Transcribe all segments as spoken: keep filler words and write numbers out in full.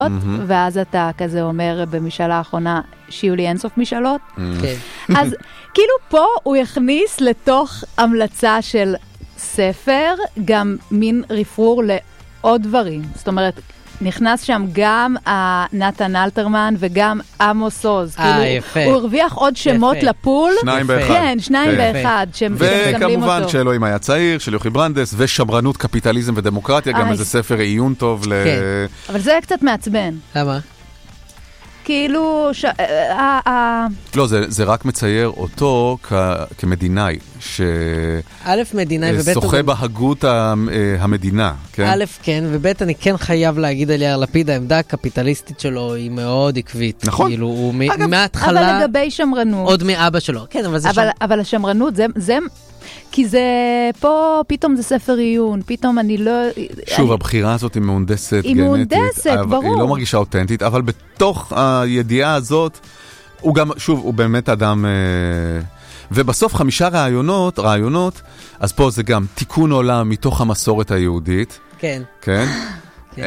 ואז אתה כזה אומר במשאלה האחרונה, שיהיו לי אינסוף משאלות. אז כאילו פה הוא יכניס לתוך המלצה של ספר, גם מין רפרור לעוד דברים. זאת אומרת, נכנס שם גם נתן אלתרמן וגם עמוס עוז. אה, יפה. הוא הרוויח עוד שמות לפול. שניים באחד. כן, שניים באחד. וכמובן שאלוהים היה צעיר, של יוכי ברנדס, ושמרנות, קפיטליזם ודמוקרטיה, גם איזה ספר עיון טוב ל... אבל זה היה קצת מעצבן. למה? כאילו... לא, זה רק מצייר אותו כמדינאי, ש... א', מדינאי, וב' שוחה בהגות המדינה, כן? א', כן, וב', אני כן חייב להגיד על יאיר לפיד, העמדה הקפיטליסטית שלו היא מאוד עקבית. נכון. כאילו, הוא מההתחלה... אבל לגבי שמרנות... עוד מאבא שלו. כן, אבל זה שם... אבל השמרנות, זה... כי זה, פה פתאום זה ספר עיון, פתאום אני לא... שוב, אני... הבחירה הזאת היא מהונדסת גנטית. היא מהונדסת, ברור. היא לא מרגישה אותנטית, אבל בתוך הידיעה הזאת, הוא גם, שוב, הוא באמת אדם... ובסוף חמישה רעיונות, רעיונות, אז פה זה גם תיקון עולם מתוך המסורת היהודית. כן. כן? כן.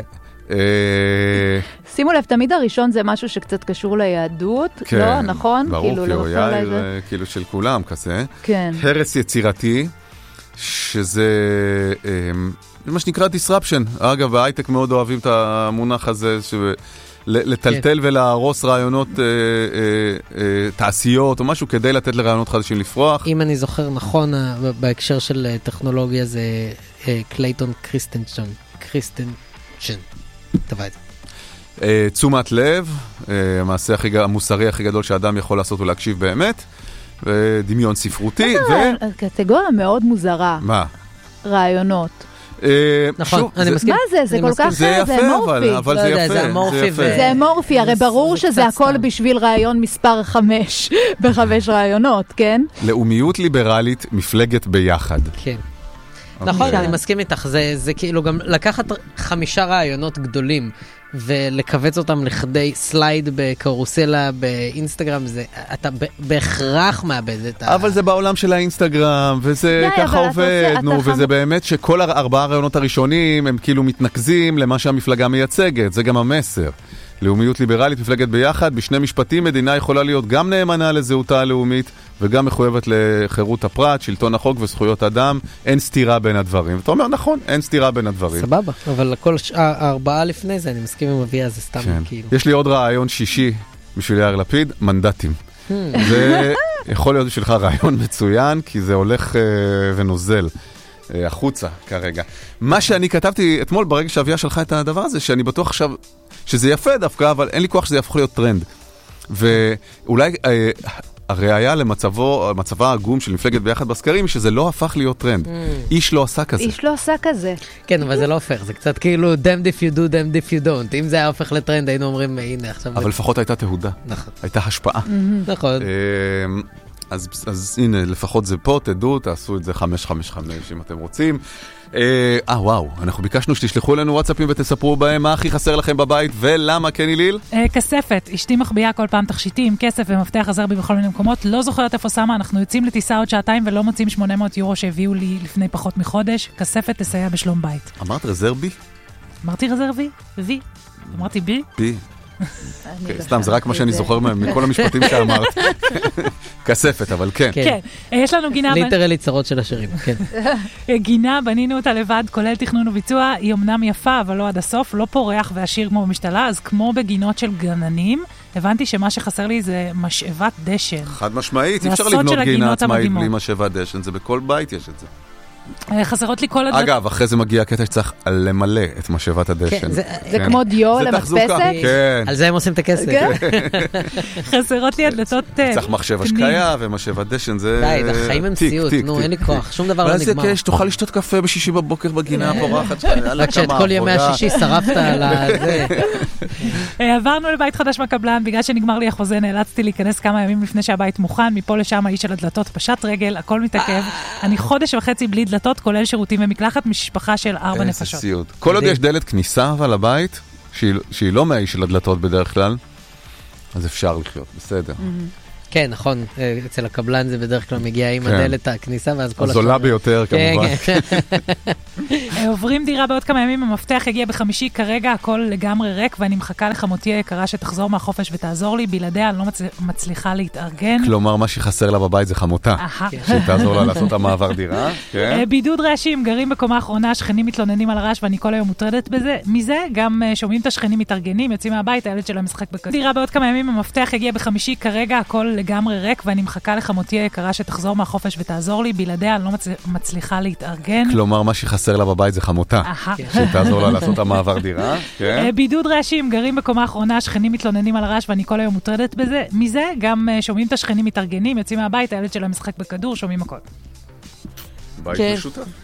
שימו לב, תמיד הראשון זה משהו שקצת קשור ליהדות, לא? נכון? ברור, כי הוא יאיר כאילו של כולם כזה. כן. הרס יצירתי, שזה מה שנקרא disruption. אגב, בהייטק מאוד אוהבים את המונח הזה, לטלטל ולהרוס רעיונות, תעשיות או משהו, כדי לתת לרעיונות חדשים לפרוח. אם אני זוכר נכון, בהקשר של טכנולוגיה זה קלייטון קריסטנשן. קריסטנשן. טבע את זה. תשומת לב, המעשה המוסרי הכי גדול שהאדם יכול לעשות הוא להקשיב באמת, ודמיון ספרותי. קטגוריה מאוד מוזרה. מה? רעיונות. נכון, אני מסכים. מה זה? זה כל כך, זה יפה, אבל זה יפה. זה אמורפי. זה אמורפי, הרי ברור שזה הכל בשביל רעיון מספר חמש, בחמש רעיונות, כן? לאומיות ליברלית, מפלגת ביחד. כן. נכון, אני מסכים איתך, זה כאילו גם לקחת חמישה רעיונות גדולים ולקבץ אותם לכדי סלייד בקרוסלה באינסטגרם, אתה בהכרח מאבד את ה... אבל זה בעולם של האינסטגרם, וזה ככה עובד, נו, וזה באמת שכל ארבעה רעיונות הראשונים הם כאילו מתנקזים למה שהמפלגה מייצגת, זה גם המסר. לאומיות ליברלית, מפלגת ביחד, בשני משפטים מדינה יכולה להיות גם נאמנה לזהותה הלאומית, וגם מחויבת לחירות הפרט, שלטון החוק וזכויות אדם, אין סתירה בין הדברים. ואתה אומר, נכון, אין סתירה בין הדברים. סבבה, אבל לכל הארבעה לפני זה, אני מסכים עם אביה, זה סתם כאילו. יש לי עוד רעיון שישי בשביל יאיר לפיד, מנדטים. זה יכול להיות בשבילך רעיון מצוין, כי זה הולך ונוזל החוצה כרגע. מה שאני כתבתי אתמול, ברגע שאביה שלחה את הדבר הזה, שאני בטוח עכשיו שזה יפה דווקא, אבל אין לי כוח שזה יהפוך להיות טרנד. ואולי הראיה למצבו, מצבה העגום של מפלגת ביחד בסקרים, שזה לא הפך להיות טרנד. איש לא עשה כזה. איש לא עשה כזה. כן, אבל זה לא הופך. זה קצת כאילו, damned if you do, damned if you don't. אם זה היה הופך לטרנד, היינו אומרים, הנה, עכשיו... אבל לפחות הייתה תהודה. נכון. הייתה השפעה. נכון. אז, אז הנה, לפחות זה פה, תדעו, תעשו את זה חמש חמש חמש אם אתם רוצים. אה, וואו, אנחנו ביקשנו שתשלחו לנו וואטסאפים ותספרו בהם מה הכי חסר לכם בבית ולמה, כן איליל? כספת, אשתי מחביאה כל פעם תכשיטים, כסף ומפתח עזר בי בכל מיני מקומות, לא זוכרת איפה שמה, אנחנו יוצאים לטיסה עוד שעתיים ולא מוצאים שמונה מאות יורו שהביאו לי לפני פחות מחודש, כספת תסייע בשלום בית. אמרת רזרבי? אמרתי רזרבי? וי? אמרתי בי? בי. סתם, זה רק מה שאני זוכר מכל המשפטים שאמרת. כספת, אבל כן. כן, יש לנו גינה... ליטרלי צרות של השירים, כן. גינה, בנינו אותה לבד, כולל תכנון וביצוע, היא אמנם יפה, אבל לא עד הסוף, לא פורח ועשיר כמו במשתלה, אז כמו בגינות של גננים, הבנתי שמה שחסר לי זה משאבת דשן. חד משמעית, אי אפשר לבנות גינה עצמאית בלי משאבת דשן, זה בכל בית יש את זה. חסרות לי כל הדברים. אגב, אחרי זה מגיע הקטע שצריך למלא את משאבת הדשן. זה כמו דיו למדפסת? כן. על זה הם עושים את הכסף. חסרות לי הדלתות... צריך מחשב השקיה ומשאבת דשן, זה... די, החיים הם ציוט, נו, אין לי כוח, שום דבר לא נגמר. ואז תוכל לשתות קפה בשישי בבוקר בגינה הפורחת. רק שאת כל ימי השישי שרפת על זה. עברנו לבית חדש מהקבלן, בגלל שנגמר לי החוזה, נאלצתי להיכנס כמה ימים לפני שהבית מוכן, מפה לשם האיש של הדלתות פשט רגל, הכל מתעכב. אני חודש וחצי בלי דלתות, כולל שירותים ומקלחת, משפחה של ארבע נפשות. כל עוד יש דלת כניסה אבל לבית, שהיא לא מהאיש של הדלתות בדרך כלל, אז אפשר לחיות, בסדר. כן, נכון, אצל הקבלן זה בדרך כלל מגיע עם הדלת הכניסה, ואז כל השאר... זולה ביותר כמובן. עוברים דירה בעוד כמה ימים, המפתח יגיע בחמישי, כרגע הכל לגמרי ריק, ואני מחכה לחמותי היקרה שתחזור מהחופש ותעזור לי, בלעדיה אני לא מצליחה להתארגן. כלומר, מה שחסר לה בבית זה חמותה, שתעזור לה לעשות המעבר דירה. בידוד רעשים, גרים בקומה האחרונה, שכנים מתלוננים על הרעש, ואני כל היום מוטרדת בזה. מזה גם שומעים את השכנים מתארגנים, יוצאים מהבית, הילד שלה משחק בכדור. דירה בעוד כמה ימים, המפתח יגיע בחמישי, כרגע הכל לגמרי ריק, ואני מחכה לחמותי היקרה שתחזור מהחופש ותעזור לי, בלעדיה אני לא מצליחה להתארגן. כלומר, מה שחסר לה בבית זה חמותה, שתעזור לה לעשות המעבר דירה. בידוד רעשים, גרים בקומה האחרונה, שכנים מתלוננים על הרעש, ואני כל היום מוטרדת בזה. מזה גם שומעים את השכנים מתארגנים, יוצאים מהבית, הילד שלה משחק בכדור, שומעים הכל. בית משותף.